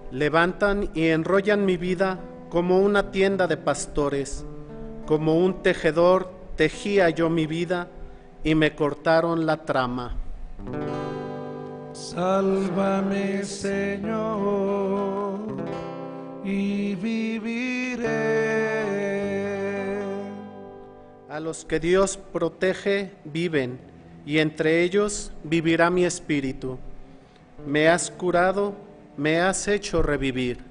Levantan y enrollan mi vida como una tienda de pastores, como un tejedor tejía yo mi vida y me cortaron la trama. Sálvame, Señor, y viviré. A los que Dios protege viven, y entre ellos vivirá mi espíritu. Me has curado, me has hecho revivir.